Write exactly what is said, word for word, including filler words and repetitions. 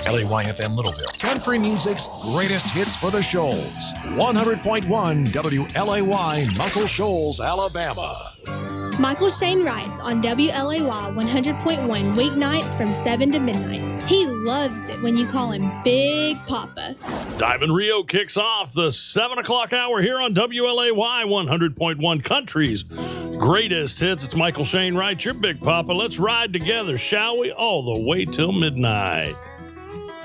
L A Y F M Littleville, country music's greatest hits for the Shoals. one hundred point one W L A Y, Muscle Shoals, Alabama. Michael Shane writes on W L A Y one hundred point one weeknights from seven to midnight. He loves it when you call him Big Papa. Diamond Rio kicks off the seven o'clock hour here on W L A Y one hundred point one Country's greatest hits. It's Michael Shane Wright, your Big Papa. Let's ride together, shall we? All the way till midnight.